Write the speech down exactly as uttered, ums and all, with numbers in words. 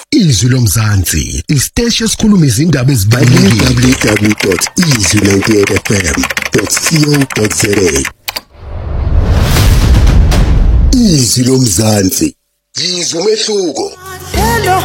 Izwi lomzansi, isiteshi esikhuluma izindaba ezibalulekile. w w w dot izwi ninety-eight f m dot co dot za. Izwi lomzansi, izwi umehluko. Hello